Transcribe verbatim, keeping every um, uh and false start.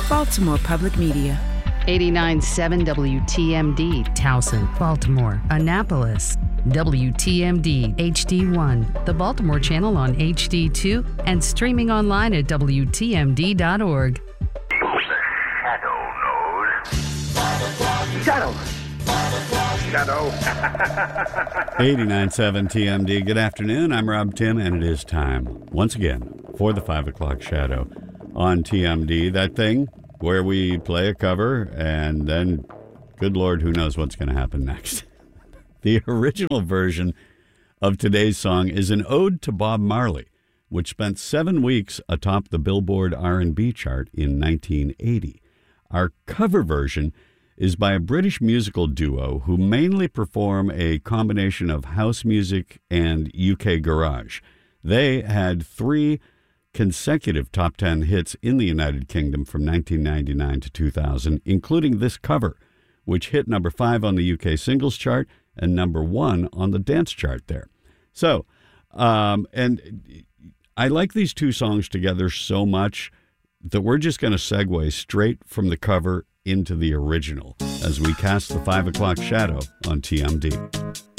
Baltimore Public Media. eighty-nine point seven W T M D, Towson, Baltimore, Annapolis. W T M D H D one, the Baltimore channel on H D two, and streaming online at W T M D dot org. Shadow. Shadow. eighty-nine point seven T M D. Good afternoon. I'm Rob Tim, and it is time once again for the five o'clock Shadow on T M D. That thing where we play a cover, and then, good Lord, who knows what's going to happen next. The original version of today's song is an ode to Bob Marley, which spent seven weeks atop the Billboard R and B chart in nineteen eighty. Our cover version is by a British musical duo who mainly perform a combination of house music and U K garage. They had three consecutive top ten hits in the United Kingdom from nineteen ninety-nine to two thousand, including this cover, which hit number five on the U K singles chart and number one on the dance chart there. So, um, and I like these two songs together so much that we're just going to segue straight from the cover into the original as we cast the five o'clock Shadow on T M D.